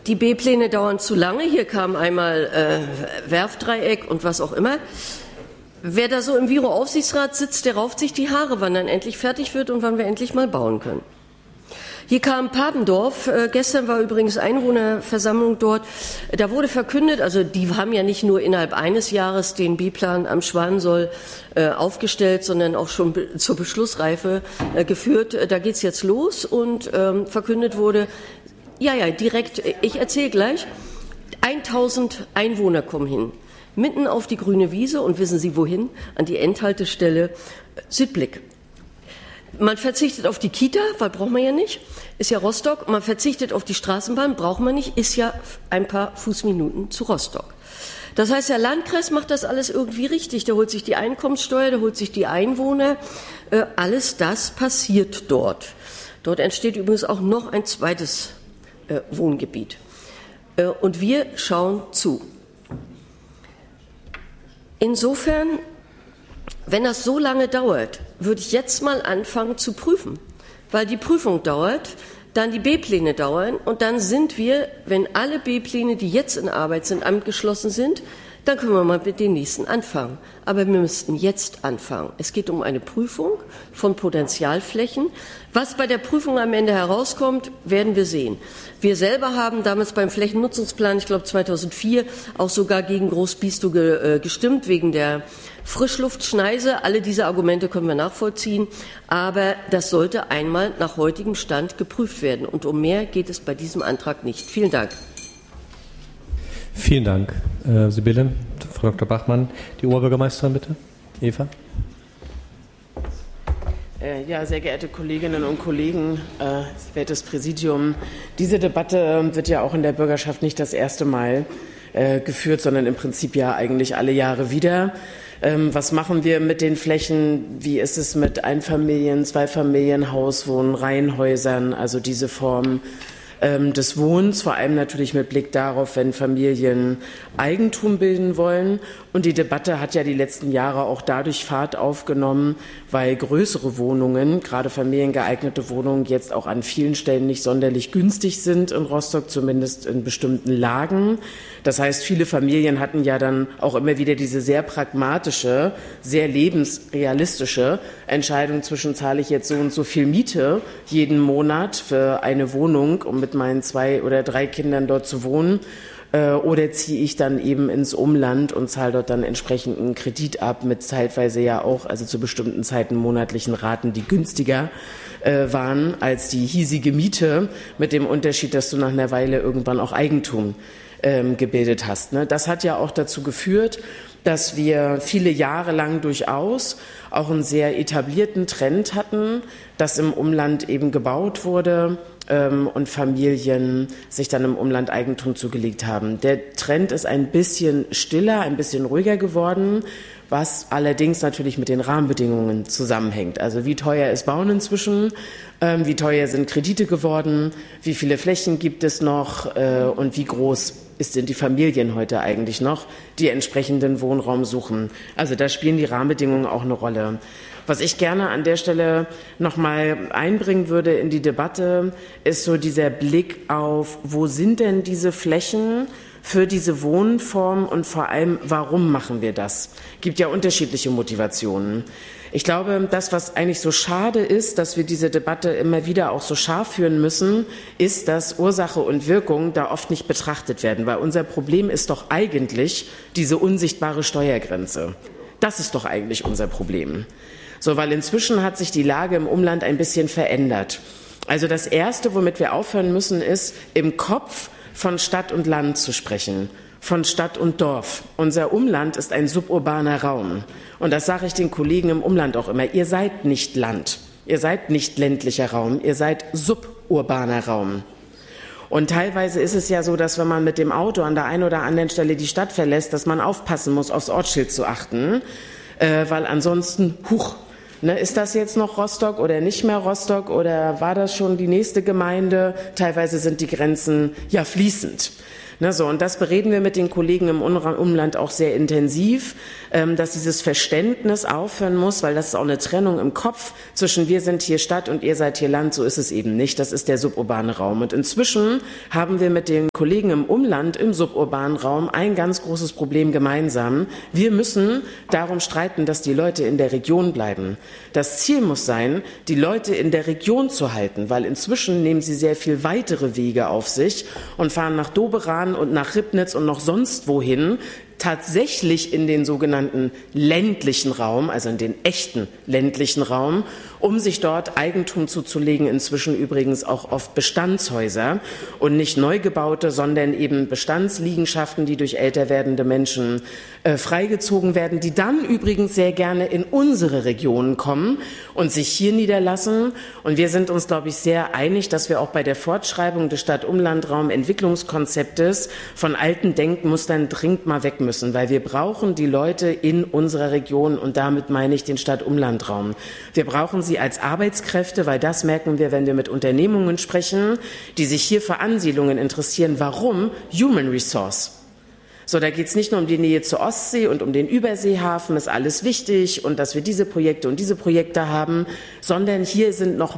Die B-Pläne dauern zu lange. Hier kam einmal Werftdreieck und was auch immer. Wer da so im Viro-Aufsichtsrat sitzt, der rauft sich die Haare, wann dann endlich fertig wird und wann wir endlich mal bauen können. Hier kam Papendorf, gestern war übrigens Einwohnerversammlung dort, da wurde verkündet, also die haben ja nicht nur innerhalb eines Jahres den B-Plan am Schwanensoll aufgestellt, sondern auch schon zur Beschlussreife geführt. Da geht's jetzt los und verkündet wurde, ja, direkt, ich erzähle gleich, 1000 Einwohner kommen hin, mitten auf die grüne Wiese und wissen Sie wohin? An die Endhaltestelle Südblick. Man verzichtet auf die Kita, weil braucht man ja nicht, ist ja Rostock. Man verzichtet auf die Straßenbahn, braucht man nicht, ist ja ein paar Fußminuten zu Rostock. Das heißt, der Landkreis macht das alles irgendwie richtig. Der holt sich die Einkommenssteuer, der holt sich die Einwohner. Alles das passiert dort. Dort entsteht übrigens auch noch ein zweites Wohngebiet. Und wir schauen zu. Insofern, wenn das so lange dauert, würde ich jetzt mal anfangen zu prüfen, weil die Prüfung dauert, dann die B-Pläne dauern und dann sind wir, wenn alle B-Pläne, die jetzt in Arbeit sind, abgeschlossen sind, dann können wir mal mit den nächsten anfangen. Aber wir müssten jetzt anfangen. Es geht um eine Prüfung von Potentialflächen. Was bei der Prüfung am Ende herauskommt, werden wir sehen. Wir selber haben damals beim Flächennutzungsplan, ich glaube 2004, auch sogar gegen Groß-Biestow gestimmt, wegen der Frischluftschneise. Alle diese Argumente können wir nachvollziehen. Aber das sollte einmal nach heutigem Stand geprüft werden. Und um mehr geht es bei diesem Antrag nicht. Vielen Dank. Vielen Dank, Sibylle. Frau Dr. Bachmann. Die Oberbürgermeisterin, bitte. Eva. Ja, sehr geehrte Kolleginnen und Kollegen, wertes Präsidium, diese Debatte wird ja auch in der Bürgerschaft nicht das erste Mal geführt, sondern im Prinzip ja eigentlich alle Jahre wieder. Was machen wir mit den Flächen? Wie ist es mit Einfamilien-, Zweifamilienhauswohnen, Reihenhäusern, also diese Form des Wohnens, vor allem natürlich mit Blick darauf, wenn Familien Eigentum bilden wollen. Und die Debatte hat ja die letzten Jahre auch dadurch Fahrt aufgenommen, weil größere Wohnungen, gerade familiengeeignete Wohnungen, jetzt auch an vielen Stellen nicht sonderlich günstig sind in Rostock, zumindest in bestimmten Lagen. Das heißt, viele Familien hatten ja dann auch immer wieder diese sehr pragmatische, sehr lebensrealistische Entscheidung zwischen, zahle ich jetzt so und so viel Miete jeden Monat für eine Wohnung, um mit meinen 2 oder 3 Kindern dort zu wohnen, oder ziehe ich dann eben ins Umland und zahle dort dann entsprechend einen Kredit ab mit zeitweise ja auch, also zu bestimmten Zeiten monatlichen Raten, die günstiger waren als die hiesige Miete, mit dem Unterschied, dass du nach einer Weile irgendwann auch Eigentum gebildet hast. Ne? Das hat ja auch dazu geführt, dass wir viele Jahre lang durchaus auch einen sehr etablierten Trend hatten, dass im Umland eben gebaut wurde und Familien sich dann im Umland Eigentum zugelegt haben. Der Trend ist ein bisschen stiller, ein bisschen ruhiger geworden, was allerdings natürlich mit den Rahmenbedingungen zusammenhängt. Also wie teuer ist Bauen inzwischen, wie teuer sind Kredite geworden, wie viele Flächen gibt es noch und wie groß sind die Familien heute eigentlich noch, die entsprechenden Wohnraum suchen. Also da spielen die Rahmenbedingungen auch eine Rolle. Was ich gerne an der Stelle noch mal einbringen würde in die Debatte, ist so dieser Blick auf, wo sind denn diese Flächen für diese Wohnform und vor allem, warum machen wir das? Es gibt ja unterschiedliche Motivationen. Ich glaube, das, was eigentlich so schade ist, dass wir diese Debatte immer wieder auch so scharf führen müssen, ist, dass Ursache und Wirkung da oft nicht betrachtet werden. Weil unser Problem ist doch eigentlich diese unsichtbare Steuergrenze. Das ist doch eigentlich unser Problem. So, weil inzwischen hat sich die Lage im Umland ein bisschen verändert. Also das Erste, womit wir aufhören müssen, ist, im Kopf von Stadt und Land zu sprechen, von Stadt und Dorf. Unser Umland ist ein suburbaner Raum. Und das sage ich den Kollegen im Umland auch immer. Ihr seid nicht Land, ihr seid nicht ländlicher Raum, ihr seid suburbaner Raum. Und teilweise ist es ja so, dass wenn man mit dem Auto an der einen oder anderen Stelle die Stadt verlässt, dass man aufpassen muss, aufs Ortsschild zu achten, weil ansonsten, ist das jetzt noch Rostock oder nicht mehr Rostock oder war das schon die nächste Gemeinde? Teilweise sind die Grenzen ja fließend. Und das bereden wir mit den Kollegen im Umland auch sehr intensiv, dass dieses Verständnis aufhören muss, weil das ist auch eine Trennung im Kopf zwischen wir sind hier Stadt und ihr seid hier Land. So ist es eben nicht. Das ist der suburbane Raum. Und inzwischen haben wir mit den Kollegen im Umland, im suburbanen Raum, ein ganz großes Problem gemeinsam. Wir müssen darum streiten, dass die Leute in der Region bleiben. Das Ziel muss sein, die Leute in der Region zu halten, weil inzwischen nehmen sie sehr viel weitere Wege auf sich und fahren nach Doberan und nach Ribnitz und noch sonst wohin, tatsächlich in den sogenannten ländlichen Raum, also in den echten ländlichen Raum, um sich dort Eigentum zuzulegen, inzwischen übrigens auch oft Bestandshäuser und nicht neu gebaute, sondern eben Bestandsliegenschaften, die durch älter werdende Menschen freigezogen werden, die dann übrigens sehr gerne in unsere Regionen kommen und sich hier niederlassen. Und wir sind uns, glaube ich, sehr einig, dass wir auch bei der Fortschreibung des Stadt-Umland-Raum-Entwicklungskonzeptes von alten Denkmustern dringend mal weg müssen, weil wir brauchen die Leute in unserer Region und damit meine ich den Stadt-Umland-Raum. Wir brauchen sie als Arbeitskräfte, weil das merken wir, wenn wir mit Unternehmungen sprechen, die sich hier für Ansiedlungen interessieren. Warum? Human Resource. So, da geht es nicht nur um die Nähe zur Ostsee und um den Überseehafen, ist alles wichtig und dass wir diese Projekte und diese Projekte haben, sondern hier sind noch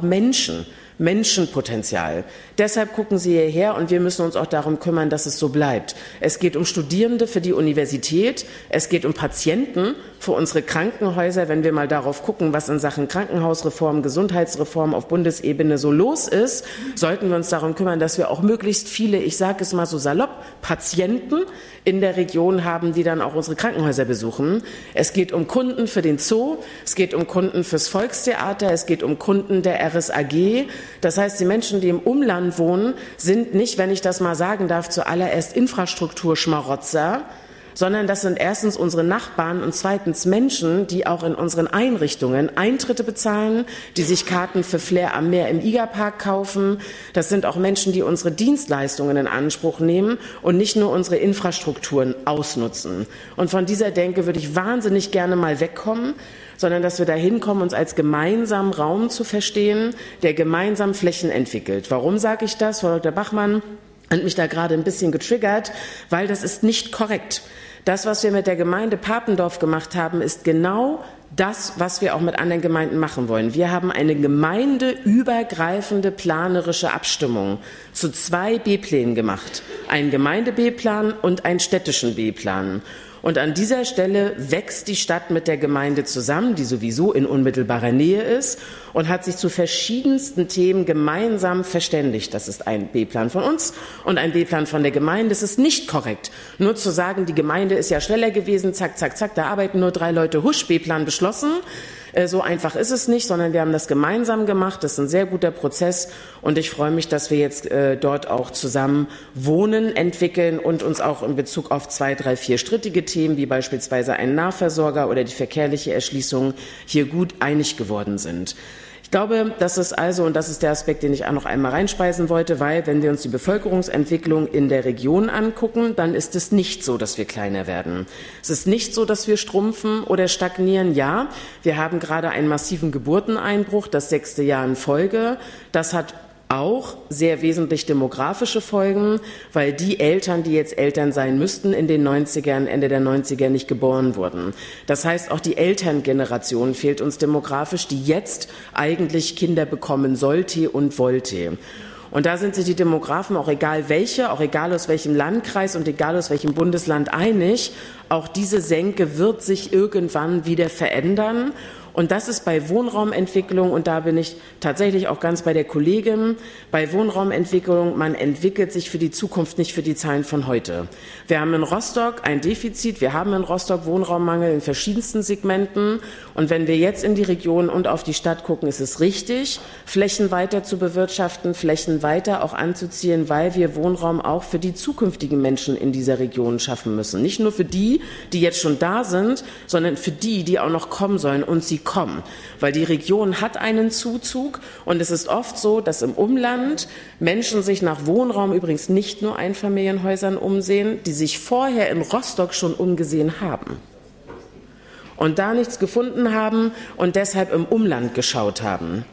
Menschenpotenzial. Deshalb gucken Sie hierher und wir müssen uns auch darum kümmern, dass es so bleibt. Es geht um Studierende für die Universität, es geht um Patienten für unsere Krankenhäuser. Wenn wir mal darauf gucken, was in Sachen Krankenhausreform, Gesundheitsreform auf Bundesebene so los ist, sollten wir uns darum kümmern, dass wir auch möglichst viele, ich sage es mal so salopp, Patienten in der Region haben, die dann auch unsere Krankenhäuser besuchen. Es geht um Kunden für den Zoo, es geht um Kunden fürs Volkstheater, es geht um Kunden der RSAG. Das heißt, die Menschen, die im Umland wohnen, sind nicht, wenn ich das mal sagen darf, zuallererst Infrastrukturschmarotzer, sondern das sind erstens unsere Nachbarn und zweitens Menschen, die auch in unseren Einrichtungen Eintritte bezahlen, die sich Karten für Flair am Meer im Igerpark kaufen. Das sind auch Menschen, die unsere Dienstleistungen in Anspruch nehmen und nicht nur unsere Infrastrukturen ausnutzen. Und von dieser Denke würde ich wahnsinnig gerne mal wegkommen, sondern dass wir dahin kommen, uns als gemeinsamen Raum zu verstehen, der gemeinsam Flächen entwickelt. Warum sage ich das? Frau Dr. Bachmann hat mich da gerade ein bisschen getriggert, weil das ist nicht korrekt. Das, was wir mit der Gemeinde Papendorf gemacht haben, ist genau das, was wir auch mit anderen Gemeinden machen wollen. Wir haben eine gemeindeübergreifende planerische Abstimmung zu 2 B-Plänen gemacht. Einen Gemeinde-B-Plan und einen städtischen B-Plan. Und an dieser Stelle wächst die Stadt mit der Gemeinde zusammen, die sowieso in unmittelbarer Nähe ist und hat sich zu verschiedensten Themen gemeinsam verständigt. Das ist ein B-Plan von uns und ein B-Plan von der Gemeinde. Das ist nicht korrekt. Nur zu sagen, die Gemeinde ist ja schneller gewesen, zack, zack, zack, da arbeiten nur 3 Leute, husch, B-Plan beschlossen. So einfach ist es nicht, sondern wir haben das gemeinsam gemacht. Das ist ein sehr guter Prozess und ich freue mich, dass wir jetzt dort auch zusammen Wohnen entwickeln und uns auch in Bezug auf 2, 3, 4 strittige Themen, wie beispielsweise einen Nahversorger oder die verkehrliche Erschließung, hier gut einig geworden sind. Ich glaube, das ist also, und das ist der Aspekt, den ich auch noch einmal reinspeisen wollte, weil wenn wir uns die Bevölkerungsentwicklung in der Region angucken, dann ist es nicht so, dass wir kleiner werden. Es ist nicht so, dass wir schrumpfen oder stagnieren. Ja, wir haben gerade einen massiven Geburteneinbruch, das 6. Jahr in Folge. Das hat auch sehr wesentlich demografische Folgen, weil die Eltern, die jetzt Eltern sein müssten, in den 90ern, Ende der 90er nicht geboren wurden. Das heißt, auch die Elterngeneration fehlt uns demografisch, die jetzt eigentlich Kinder bekommen sollte und wollte. Und da sind sich die Demografen, auch egal welche, auch egal aus welchem Landkreis und egal aus welchem Bundesland einig, auch diese Senke wird sich irgendwann wieder verändern. Und das ist bei Wohnraumentwicklung, und da bin ich tatsächlich auch ganz bei der Kollegin, bei Wohnraumentwicklung, man entwickelt sich für die Zukunft, nicht für die Zahlen von heute. Wir haben in Rostock ein Defizit, wir haben in Rostock Wohnraummangel in verschiedensten Segmenten. Und wenn wir jetzt in die Region und auf die Stadt gucken, ist es richtig, Flächen weiter zu bewirtschaften, Flächen weiter auch anzuziehen, weil wir Wohnraum auch für die zukünftigen Menschen in dieser Region schaffen müssen. Nicht nur für die, die jetzt schon da sind, sondern für die, die auch noch kommen sollen, und sie kommen. Weil die Region hat einen Zuzug und es ist oft so, dass im Umland Menschen sich nach Wohnraum, übrigens nicht nur Einfamilienhäusern, umsehen, die sich vorher in Rostock schon umgesehen haben und da nichts gefunden haben und deshalb im Umland geschaut haben.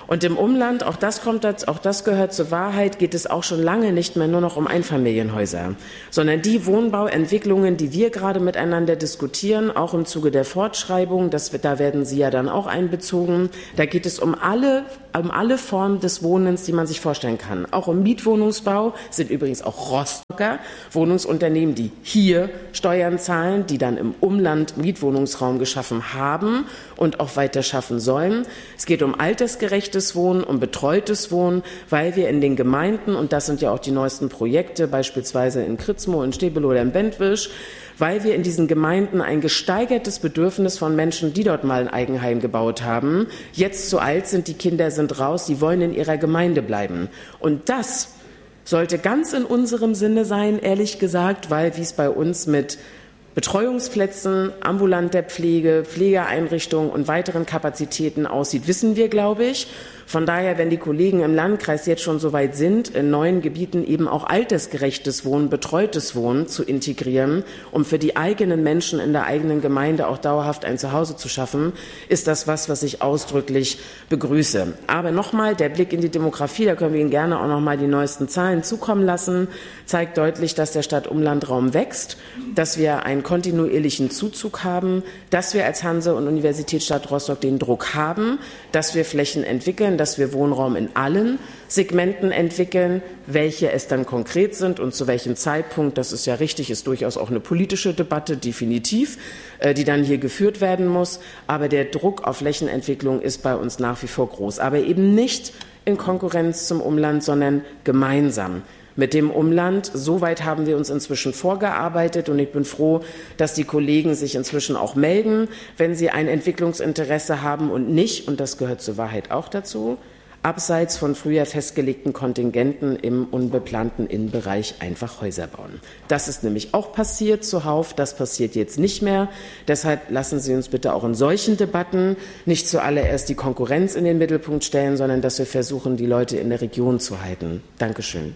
Und im Umland, auch das gehört zur Wahrheit, geht es auch schon lange nicht mehr nur noch um Einfamilienhäuser, sondern die Wohnbauentwicklungen, die wir gerade miteinander diskutieren, auch im Zuge der Fortschreibung, da werden Sie ja dann auch einbezogen, da geht es um alle Formen des Wohnens, die man sich vorstellen kann. Auch um Mietwohnungsbau, sind übrigens auch Rostocker Wohnungsunternehmen, die hier Steuern zahlen, die dann im Umland Mietwohnungsraum geschaffen haben und auch weiter schaffen sollen. Es geht um altersgerechtes Wohnen, um betreutes Wohnen, weil wir in den Gemeinden, und das sind ja auch die neuesten Projekte, beispielsweise in Kritzmo, in Stebel oder in Bentwisch, weil wir in diesen Gemeinden ein gesteigertes Bedürfnis von Menschen, die dort mal ein Eigenheim gebaut haben, jetzt zu alt sind, die Kinder sind raus, sie wollen in ihrer Gemeinde bleiben. Und das sollte ganz in unserem Sinne sein, ehrlich gesagt, weil, wie es bei uns mit Betreuungsplätzen, ambulanter Pflege, Pflegeeinrichtungen und weiteren Kapazitäten aussieht, wissen wir, glaube ich. Von daher, wenn die Kollegen im Landkreis jetzt schon so weit sind, in neuen Gebieten eben auch altersgerechtes Wohnen, betreutes Wohnen zu integrieren, um für die eigenen Menschen in der eigenen Gemeinde auch dauerhaft ein Zuhause zu schaffen, ist das was ich ausdrücklich begrüße. Aber nochmal, der Blick in die Demografie, da können wir Ihnen gerne auch nochmal die neuesten Zahlen zukommen lassen, zeigt deutlich, dass der Stadt-Umland-Raum wächst, dass wir einen kontinuierlichen Zuzug haben, dass wir als Hanse- und Universitätsstadt Rostock den Druck haben, dass wir Flächen entwickeln, dass wir Wohnraum in allen Segmenten entwickeln, welche es dann konkret sind und zu welchem Zeitpunkt, das ist ja richtig, ist durchaus auch eine politische Debatte, definitiv, die dann hier geführt werden muss. Aber der Druck auf Flächenentwicklung ist bei uns nach wie vor groß, aber eben nicht in Konkurrenz zum Umland, sondern gemeinsam mit dem Umland. Soweit haben wir uns inzwischen vorgearbeitet und ich bin froh, dass die Kollegen sich inzwischen auch melden, wenn sie ein Entwicklungsinteresse haben und nicht, und das gehört zur Wahrheit auch dazu, abseits von früher festgelegten Kontingenten im unbeplanten Innenbereich einfach Häuser bauen. Das ist nämlich auch passiert zuhauf, das passiert jetzt nicht mehr. Deshalb lassen Sie uns bitte auch in solchen Debatten nicht zuallererst die Konkurrenz in den Mittelpunkt stellen, sondern dass wir versuchen, die Leute in der Region zu halten. Dankeschön.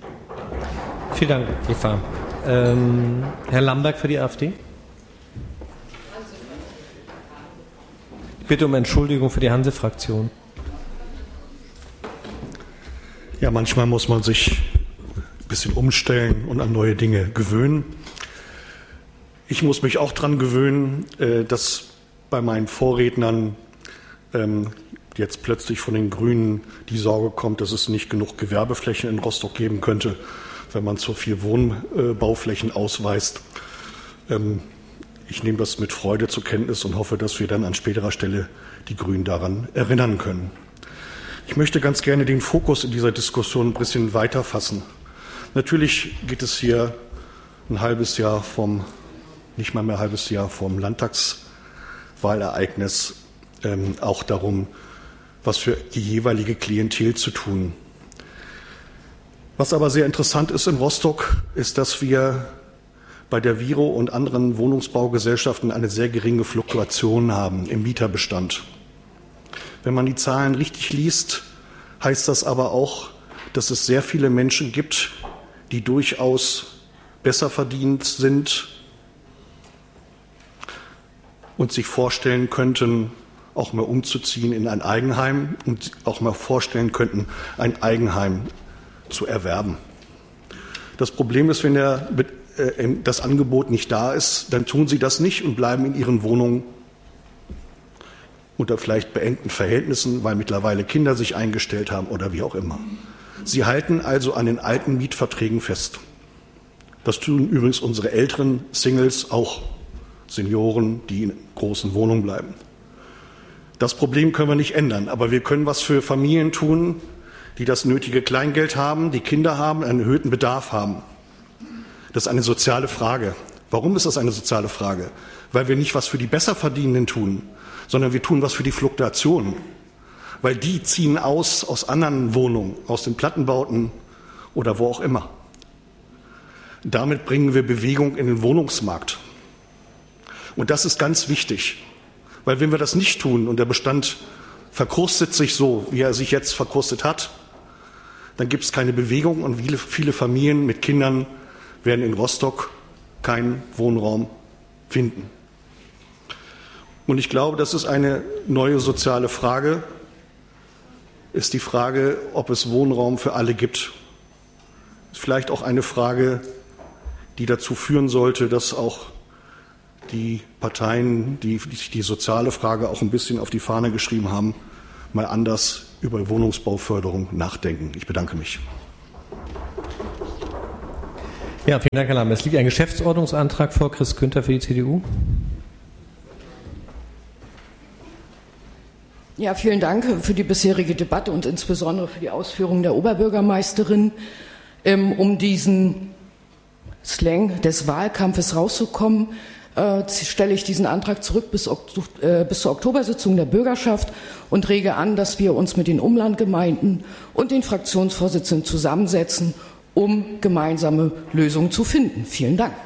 Vielen Dank, Eva. Herr Lamberg für die AfD. Ich bitte um Entschuldigung für die Hanse-Fraktion. Ja, manchmal muss man sich ein bisschen umstellen und an neue Dinge gewöhnen. Ich muss mich auch daran gewöhnen, dass bei meinen Vorrednern jetzt plötzlich von den Grünen die Sorge kommt, dass es nicht genug Gewerbeflächen in Rostock geben könnte, wenn man so viel Wohnbauflächen ausweist. Ich nehme das mit Freude zur Kenntnis und hoffe, dass wir dann an späterer Stelle die Grünen daran erinnern können. Ich möchte ganz gerne den Fokus in dieser Diskussion ein bisschen weiter fassen. Natürlich geht es hier nicht mal mehr ein halbes Jahr vom Landtagswahlereignis auch darum, was für die jeweilige Klientel zu tun. Was aber sehr interessant ist in Rostock, ist, dass wir bei der Viro und anderen Wohnungsbaugesellschaften eine sehr geringe Fluktuation haben im Mieterbestand. Wenn man die Zahlen richtig liest, heißt das aber auch, dass es sehr viele Menschen gibt, die durchaus besser verdient sind und sich vorstellen könnten, auch mal umzuziehen in ein Eigenheim und auch mal vorstellen könnten, ein Eigenheim zu erwerben. Das Problem ist, wenn das Angebot nicht da ist, dann tun sie das nicht und bleiben in ihren Wohnungen unter vielleicht beengten Verhältnissen, weil mittlerweile Kinder sich eingestellt haben oder wie auch immer. Sie halten also an den alten Mietverträgen fest. Das tun übrigens unsere älteren Singles auch, Senioren, die in großen Wohnungen bleiben. Das Problem können wir nicht ändern, aber wir können was für Familien tun, die das nötige Kleingeld haben, die Kinder haben, einen erhöhten Bedarf haben. Das ist eine soziale Frage. Warum ist das eine soziale Frage? Weil wir nicht was für die Besserverdienenden tun, sondern wir tun was für die Fluktuation. Weil die ziehen aus anderen Wohnungen, aus den Plattenbauten oder wo auch immer. Damit bringen wir Bewegung in den Wohnungsmarkt. Und das ist ganz wichtig. Weil wenn wir das nicht tun und der Bestand verkrustet sich so, wie er sich jetzt verkrustet hat, dann gibt es keine Bewegung und viele Familien mit Kindern werden in Rostock keinen Wohnraum finden. Und ich glaube, das ist eine neue soziale Frage, ist die Frage, ob es Wohnraum für alle gibt. Ist vielleicht auch eine Frage, die dazu führen sollte, dass auch die Parteien, die die soziale Frage auch ein bisschen auf die Fahne geschrieben haben, mal anders über Wohnungsbauförderung nachdenken. Ich bedanke mich. Ja, vielen Dank, Herr Lamm. Es liegt ein Geschäftsordnungsantrag vor. Chris Günther für die CDU. Ja, vielen Dank für die bisherige Debatte und insbesondere für die Ausführungen der Oberbürgermeisterin. Um diesen Slang des Wahlkampfes rauszukommen, stelle ich diesen Antrag zurück bis zur Oktobersitzung der Bürgerschaft und rege an, dass wir uns mit den Umlandgemeinden und den Fraktionsvorsitzenden zusammensetzen, um gemeinsame Lösungen zu finden. Vielen Dank.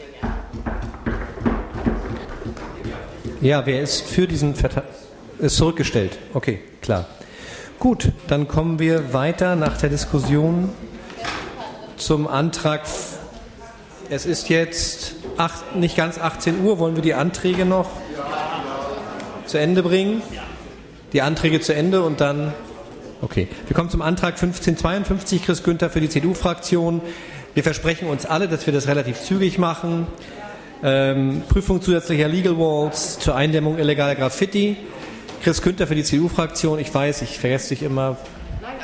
Ja, wer ist für diesen Vertrag? Ist zurückgestellt. Okay, klar. Gut, dann kommen wir weiter nach der Diskussion zum Antrag. Es ist jetzt nicht ganz 18 Uhr. Wollen wir die Anträge noch zu Ende bringen? Die Anträge zu Ende und dann... Okay, wir kommen zum Antrag 1552, Chris Günther für die CDU-Fraktion. Wir versprechen uns alle, dass wir das relativ zügig machen. Prüfung zusätzlicher Legal Walls zur Eindämmung illegaler Graffiti. Chris Günther für die CDU-Fraktion. Ich weiß, ich vergesse dich immer. Nein,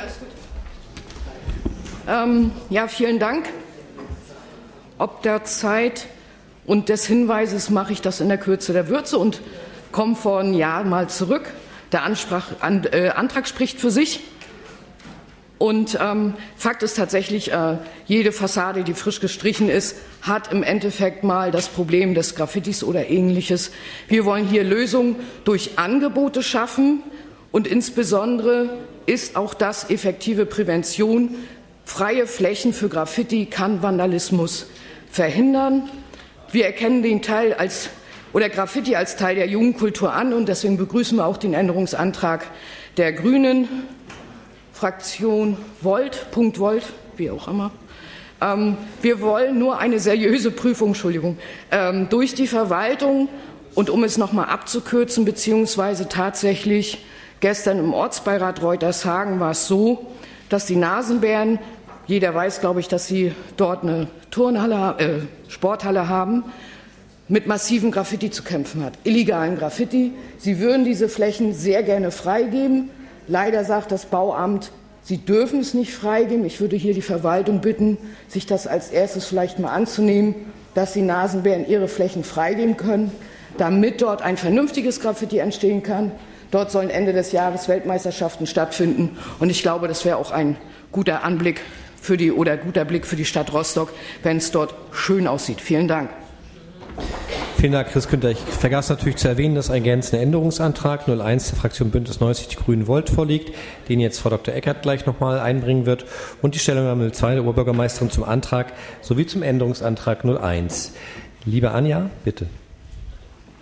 alles gut. Ja, vielen Dank. Ob der Zeit und des Hinweises mache ich das in der Kürze der Würze und komme vor ein Jahr mal zurück. Der Antrag spricht für sich. Und Fakt ist tatsächlich, jede Fassade, die frisch gestrichen ist, hat im Endeffekt mal das Problem des Graffitis oder Ähnliches. Wir wollen hier Lösungen durch Angebote schaffen und insbesondere ist auch das effektive Prävention. Freie Flächen für Graffiti kann Vandalismus verhindern. Wir erkennen den Teil Graffiti als Teil der Jugendkultur an und deswegen begrüßen wir auch den Änderungsantrag der Grünen. Fraktion Volt, wie auch immer. Wir wollen nur eine seriöse Prüfung, durch die Verwaltung und um es nochmal abzukürzen, beziehungsweise tatsächlich gestern im Ortsbeirat Reutershagen war es so, dass die Nasenbären, jeder weiß, glaube ich, dass sie dort eine Sporthalle haben, mit massivem Graffiti zu kämpfen hat, illegalen Graffiti. Sie würden diese Flächen sehr gerne freigeben. Leider sagt das Bauamt, sie dürfen es nicht freigeben. Ich würde hier die Verwaltung bitten, sich das als erstes vielleicht mal anzunehmen, dass die Nasenbären ihre Flächen freigeben können, damit dort ein vernünftiges Graffiti entstehen kann. Dort sollen Ende des Jahres Weltmeisterschaften stattfinden. Und ich glaube, das wäre auch ein guter Blick für die Stadt Rostock, wenn es dort schön aussieht. Vielen Dank. Vielen Dank, Chris Günther. Ich vergaß natürlich zu erwähnen, dass ein ergänzender Änderungsantrag 01 der Fraktion Bündnis 90 Die Grünen Volt vorliegt, den jetzt Frau Dr. Eckert gleich nochmal einbringen wird, und die Stellungnahme 02 der Oberbürgermeisterin zum Antrag sowie zum Änderungsantrag 01. Liebe Anja, bitte.